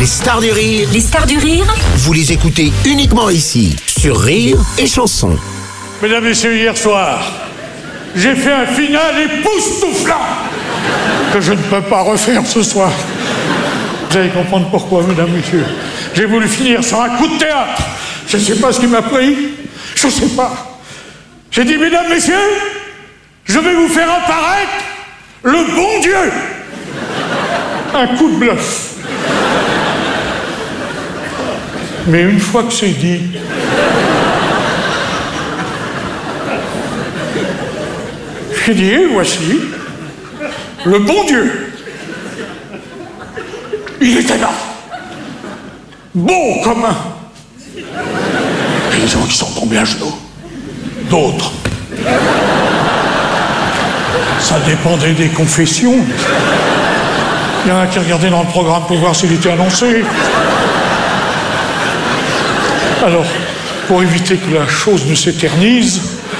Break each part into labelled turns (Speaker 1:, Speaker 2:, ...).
Speaker 1: Les stars du rire.
Speaker 2: Les stars du rire.
Speaker 1: Vous les écoutez uniquement ici, sur Rire et Chanson.
Speaker 3: Mesdames et messieurs, hier soir, j'ai fait un final époustouflant que je ne peux pas refaire ce soir. Vous allez comprendre pourquoi, mesdames et messieurs. J'ai voulu finir sur un coup de théâtre. Je ne sais pas ce qui m'a pris. Je ne sais pas. J'ai dit, mesdames, messieurs, je vais vous faire apparaître le bon Dieu. Un coup de bluff. Mais une fois que c'est dit, j'ai dit, et voici le bon Dieu. Il était là, beau comme un. Et les gens qui sont tombés à genoux, d'autres. Ça dépendait des confessions. Il y en a qui regardaient dans le programme pour voir s'il était annoncé. Alors, pour éviter que la chose ne s'éternise,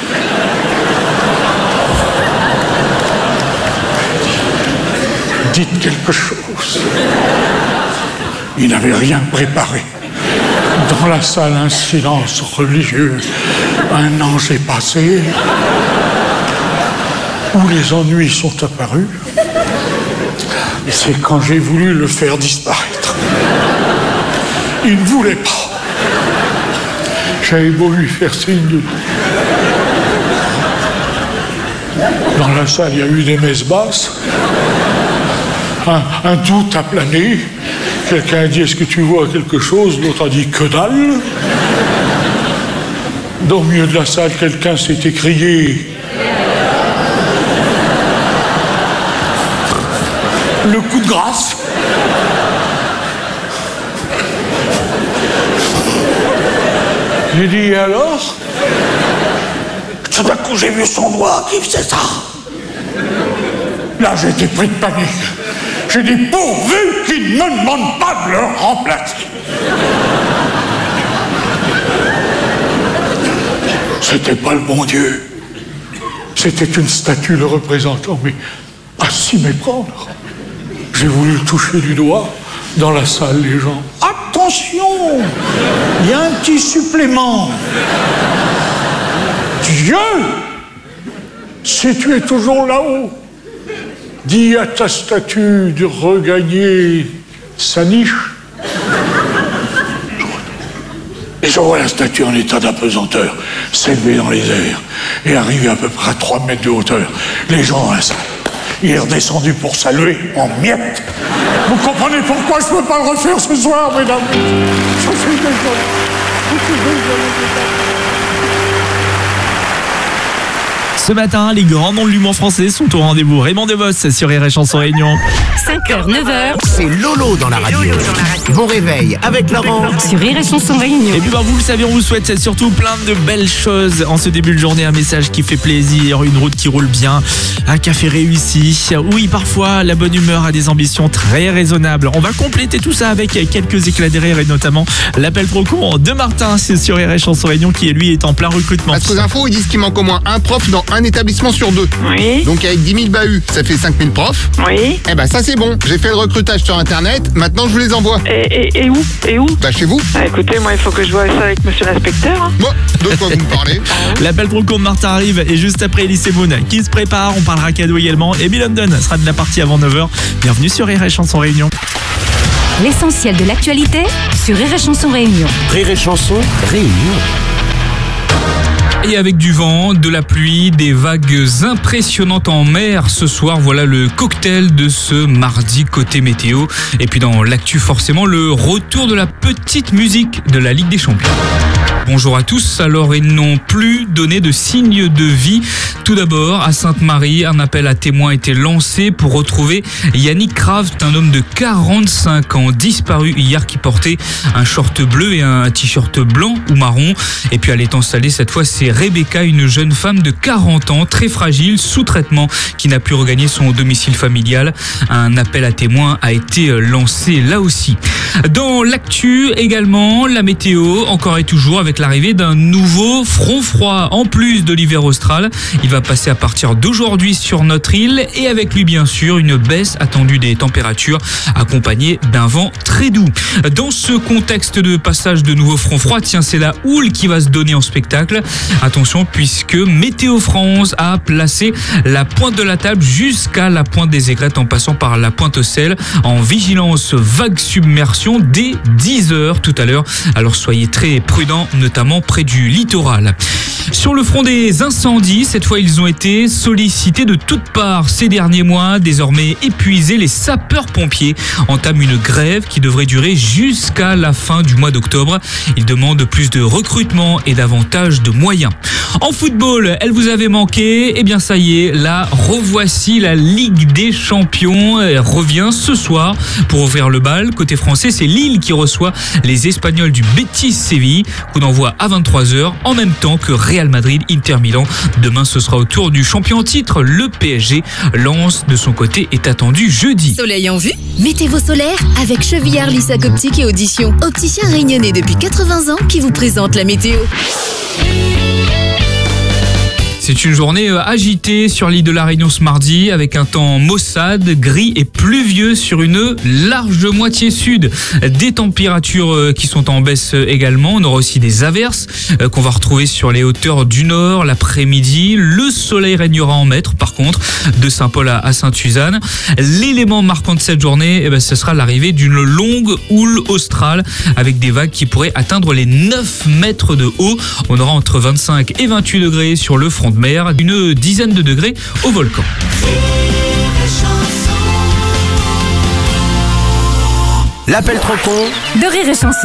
Speaker 3: dites quelque chose. Il n'avait rien préparé. Dans la salle, un silence religieux. Un ange est passé. Où les ennuis sont apparus. Et c'est quand j'ai voulu le faire disparaître. Il ne voulait pas. J'avais beau lui faire signe de... Dans la salle, il y a eu des messes basses. Un doute a plané. Quelqu'un a dit, est-ce que tu vois quelque chose? L'autre a dit, que dalle. Dans le milieu de la salle, quelqu'un s'est écrié. Le coup de grâce. J'ai dit, et alors? Tout d'un coup, j'ai vu son doigt qui faisait ça. Là, j'ai été pris de panique. J'ai dit, pourvu qu'il ne me demande pas de le remplacer. C'était pas le bon Dieu. C'était une statue le représentant, mais à s'y méprendre. J'ai voulu le toucher du doigt. Dans la salle, les gens. Attention! Il y a un petit supplément. Dieu, si tu es toujours là-haut, dis à ta statue de regagner sa niche. Et je vois la statue en état d'apesanteur s'élever dans les airs et arriver à peu près à 3 mètres de hauteur. Les gens dans la salle. Il est redescendu pour saluer en miettes. Vous comprenez pourquoi je ne peux pas le refaire ce soir, mesdames? Je suis désolé.
Speaker 4: Ce matin, les grands noms de l'humour français sont au rendez-vous. Raymond Devos sur Rire et Chanson Réunion.
Speaker 2: 5h, 9h.
Speaker 1: C'est Lolo dans la radio. Bon réveil avec Laurent.
Speaker 2: Sur Rire et Chanson Réunion.
Speaker 4: Et puis vous le savez, on vous souhaite surtout plein de belles choses en ce début de journée. Un message qui fait plaisir, une route qui roule bien, un café réussi. Oui, parfois, la bonne humeur a des ambitions très raisonnables. On va compléter tout ça avec quelques éclats de rire et notamment l'appel trop con de Martin sur Rire et Chanson Réunion qui, lui, est en plein recrutement.
Speaker 5: À ce infos, ils disent qu'il manque au moins un prof dans un établissement sur 2.
Speaker 6: Oui.
Speaker 5: Donc avec 10 000 bahuts, ça fait 5 000 profs.
Speaker 6: Oui.
Speaker 5: Eh ben ça c'est bon, j'ai fait le recrutage sur internet, maintenant je vous les envoie.
Speaker 6: Et où?
Speaker 5: Bah chez vous.
Speaker 6: Ah, écoutez, moi il faut que je vois ça avec monsieur l'inspecteur. Hein.
Speaker 5: Bon, de quoi vous me parlez?
Speaker 4: L'appel trop con de Martin arrive et juste après Elise Moon qui se prépare, on parlera cadeau également. Et Bill London sera de la partie avant 9h. Bienvenue sur Rire et Chanson Réunion.
Speaker 2: L'essentiel de l'actualité sur Rire et Chanson Réunion.
Speaker 1: Rire et Chanson Réunion.
Speaker 7: Et avec du vent, de la pluie, des vagues impressionnantes en mer ce soir, voilà le cocktail de ce mardi côté météo. Et puis dans l'actu forcément, le retour de la petite musique de la Ligue des Champions. Bonjour à tous. Alors, ils n'ont plus donné de signe de vie. Tout d'abord, à Sainte-Marie, un appel à témoins a été lancé pour retrouver Yannick Kraft, un homme de 45 ans disparu hier qui portait un short bleu et un t-shirt blanc ou marron. Et puis à l'étang salé, cette fois, c'est Rebecca, une jeune femme de 40 ans, très fragile, sous traitement, qui n'a pu regagner son domicile familial. Un appel à témoins a été lancé là aussi. Dans l'actu également, la météo, encore et toujours avec l'arrivée d'un nouveau front froid. En plus de l'hiver austral, il va passer à partir d'aujourd'hui sur notre île et avec lui bien sûr une baisse attendue des températures accompagnée d'un vent très doux. Dans ce contexte de passage de nouveau front froid, tiens, c'est la houle qui va se donner en spectacle. Attention puisque Météo France a placé la pointe de la table jusqu'à la pointe des aigrettes en passant par la pointe au sel en vigilance vague submersion dès 10h tout à l'heure. Alors soyez très prudents, notamment près du littoral. Sur le front des incendies, cette fois ils ont été sollicités de toutes parts ces derniers mois. Désormais épuisés, les sapeurs-pompiers entament une grève qui devrait durer jusqu'à la fin du mois d'octobre. Ils demandent plus de recrutement et davantage de moyens. En football, elle vous avait manqué, eh bien ça y est, la revoici, la Ligue des Champions revient ce soir pour ouvrir le bal. Côté français, c'est Lille qui reçoit les Espagnols du Betis Séville. Coup d'envoi à 23h, en même temps que Real Madrid, Inter Milan. Demain, ce sera au tour du champion en titre, le PSG. Lens, de son côté, est attendu jeudi.
Speaker 8: Soleil en vue? Mettez vos solaires avec Chevillard Lissac Optique et Audition. Opticien réunionnais depuis 80 ans qui vous présente la météo.
Speaker 7: C'est une journée agitée sur l'île de la Réunion ce mardi avec un temps maussade, gris et pluvieux sur une large moitié sud. Des températures qui sont en baisse également. On aura aussi des averses qu'on va retrouver sur les hauteurs du nord l'après-midi. Le soleil régnera en maître par contre de Saint-Paul à Sainte-Suzanne. L'élément marquant de cette journée, ce sera l'arrivée d'une longue houle australe avec des vagues qui pourraient atteindre les 9 mètres de haut. On aura entre 25 et 28 degrés sur le front de mer, une dizaine de degrés au volcan.
Speaker 1: L'appel trop con
Speaker 2: de Rire et Chanson.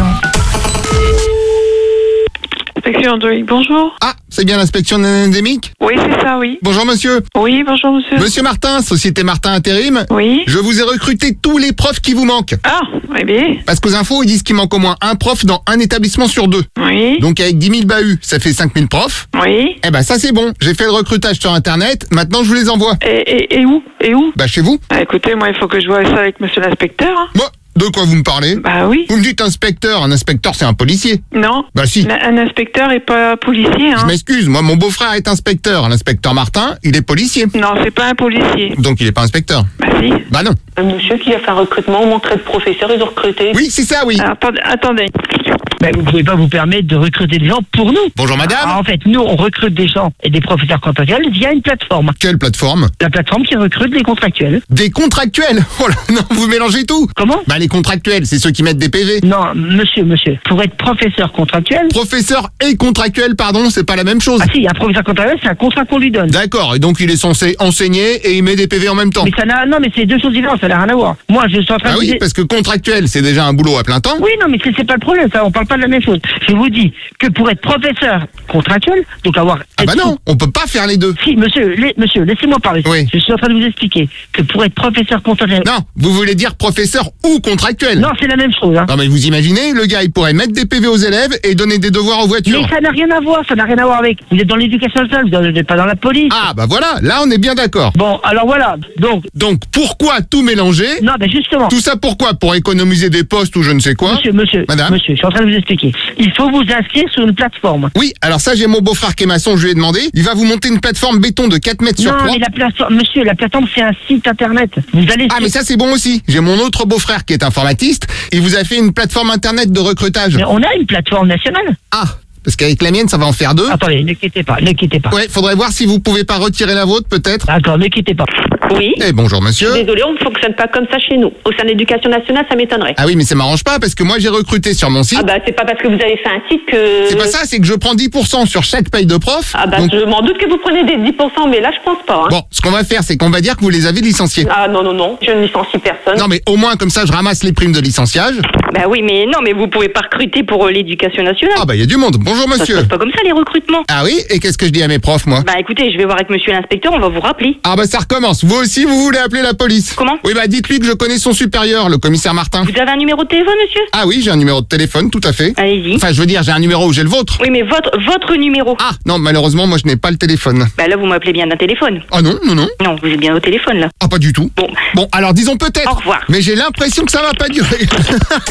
Speaker 6: Inspection Android, bonjour.
Speaker 5: Ah, c'est bien l'inspection endémique?
Speaker 6: Oui, c'est ça, oui.
Speaker 5: Bonjour monsieur.
Speaker 6: Oui, bonjour monsieur.
Speaker 5: Monsieur Martin, Société Martin Intérim.
Speaker 6: Oui.
Speaker 5: Je vous ai recruté tous les profs qui vous manquent.
Speaker 6: Ah, oui, bien.
Speaker 5: Parce qu'aux infos, ils disent qu'il manque au moins un prof dans un établissement sur 2.
Speaker 6: Oui.
Speaker 5: Donc avec 10 000 bahuts, ça fait 5 000 profs.
Speaker 6: Oui.
Speaker 5: Eh ben ça c'est bon, j'ai fait le recrutage sur internet, maintenant je vous les envoie.
Speaker 6: Et où? Et où?
Speaker 5: Bah chez vous.
Speaker 6: Ah, écoutez, moi, il faut que je vois ça avec monsieur l'inspecteur. Hein.
Speaker 5: Moi, de quoi vous me parlez?
Speaker 6: Bah oui.
Speaker 5: Vous me dites inspecteur, un inspecteur c'est un policier.
Speaker 6: Non.
Speaker 5: Bah si.
Speaker 6: Un inspecteur est pas policier,
Speaker 5: Je
Speaker 6: hein.
Speaker 5: m'excuse, moi mon beau-frère est inspecteur. L'inspecteur Martin, il est policier.
Speaker 6: Non, c'est pas un policier.
Speaker 5: Donc il est pas inspecteur.
Speaker 6: Bah si.
Speaker 5: Bah non.
Speaker 9: Monsieur qui a fait un recrutement, montré de professeur, ils ont recruté.
Speaker 5: Oui, c'est ça, oui.
Speaker 6: Alors, attendez.
Speaker 10: Ben, vous pouvez pas vous permettre de recruter des gens pour nous.
Speaker 5: Bonjour madame.
Speaker 10: En fait, nous, on recrute des gens et des professeurs contractuels via une plateforme.
Speaker 5: Quelle plateforme?
Speaker 10: La plateforme qui recrute les contractuels.
Speaker 5: Des contractuels? Oh là, non, vous mélangez tout.
Speaker 10: Comment?
Speaker 5: Bah les contractuels, c'est ceux qui mettent des PV.
Speaker 10: Non, monsieur. Pour être professeur contractuel...
Speaker 5: Professeur et contractuel, pardon, c'est pas la même chose.
Speaker 10: Ah si, un professeur contractuel, c'est un contrat qu'on lui donne.
Speaker 5: D'accord, et donc il est censé enseigner et il met des PV en même temps.
Speaker 10: Mais ça n'a... Non, mais c'est deux choses différentes, ça n'a rien à voir. Moi, je suis en train
Speaker 5: Ah
Speaker 10: de
Speaker 5: oui,
Speaker 10: vous dire...
Speaker 5: parce que contractuel, c'est déjà un boulot à plein temps.
Speaker 10: Oui, non, mais c'est pas le problème, ça, on parle pas de la même chose. Je vous dis que pour être professeur contractuel, donc avoir...
Speaker 5: Ah bah non, on peut pas faire les deux.
Speaker 10: Si, monsieur, laissez-moi parler.
Speaker 5: Oui.
Speaker 10: Je suis en train de vous expliquer que pour être professeur contractuel...
Speaker 5: Non, vous voulez dire professeur ou contractuel?
Speaker 10: Non, c'est la même chose, hein.
Speaker 5: Non mais vous imaginez, le gars il pourrait mettre des PV aux élèves et donner des devoirs aux voitures.
Speaker 10: Mais ça n'a rien à voir, avec. Vous êtes dans l'éducation nationale, vous n'êtes pas dans la police.
Speaker 5: Ah bah voilà, là on est bien d'accord.
Speaker 10: Bon, alors voilà,
Speaker 5: Donc pourquoi tout mélanger?
Speaker 10: Non, ben justement.
Speaker 5: Tout ça pourquoi? Pour économiser des postes ou je ne sais quoi?
Speaker 10: Monsieur,
Speaker 5: Madame?
Speaker 10: monsieur, je suis en train de vous expliquer. Il faut vous inscrire sur une plateforme.
Speaker 5: Oui, alors ça j'ai mon beau-frère qui est maçon, je lui ai demandé. Il va vous monter une plateforme béton de 4 mètres sur 3.
Speaker 10: Non, mais la plateforme, monsieur, la plateforme c'est un site internet. Vous allez...
Speaker 5: Ah mais ça c'est bon aussi. J'ai mon autre beau-frère qui est informatiste. Il vous a fait une plateforme internet de recrutage.
Speaker 10: Mais on a une plateforme nationale.
Speaker 5: Ah, parce qu'avec la mienne ça va en faire 2.
Speaker 10: Attendez, ne quittez pas.
Speaker 5: Ouais, faudrait voir si vous pouvez pas retirer la vôtre peut-être.
Speaker 10: D'accord, ne quittez pas.
Speaker 9: Oui.
Speaker 5: Eh bonjour monsieur.
Speaker 9: Désolé, on ne fonctionne pas comme ça chez nous. Au sein de l'éducation nationale, ça m'étonnerait.
Speaker 5: Ah oui mais ça m'arrange pas parce que moi j'ai recruté sur mon site.
Speaker 9: Ah bah c'est pas parce que vous avez fait un site que...
Speaker 5: C'est pas ça, c'est que je prends 10% sur chaque paye de prof.
Speaker 9: Ah bah
Speaker 5: Donc...
Speaker 9: je m'en doute que vous prenez des 10%, mais là je pense pas. Hein.
Speaker 5: Bon, ce qu'on va faire c'est qu'on va dire que vous les avez licenciés.
Speaker 9: Ah non, je ne licencie personne.
Speaker 5: Non mais au moins comme ça je ramasse les primes de licenciage.
Speaker 9: Bah oui, mais non, mais vous pouvez pas recruter pour l'éducation nationale.
Speaker 5: Ah bah il y a du monde. Bonjour
Speaker 9: Ça se
Speaker 5: monsieur.
Speaker 9: passe pas comme ça les recrutements.
Speaker 5: Ah oui, et qu'est-ce que je dis à mes profs moi?
Speaker 9: Bah écoutez, je vais voir avec monsieur l'inspecteur, on va vous rappeler.
Speaker 5: Ah bah ça recommence. Vous aussi vous voulez appeler la police?
Speaker 9: Comment?
Speaker 5: Oui bah dites-lui que je connais son supérieur, le commissaire Martin.
Speaker 9: Vous avez un numéro de téléphone, monsieur?
Speaker 5: Ah oui, j'ai un numéro de téléphone, tout à fait.
Speaker 9: Allez-y.
Speaker 5: Enfin je veux dire, j'ai un numéro où j'ai le vôtre.
Speaker 9: Oui, mais votre numéro.
Speaker 5: Ah non, malheureusement moi je n'ai pas le téléphone.
Speaker 9: Bah là vous m'appelez bien d'un téléphone.
Speaker 5: Ah non.
Speaker 9: Non, vous êtes bien au téléphone là.
Speaker 5: Ah pas du tout.
Speaker 9: Bon.
Speaker 5: Bon alors disons peut-être.
Speaker 9: Au revoir.
Speaker 5: Mais j'ai l'impression que ça va pas durer.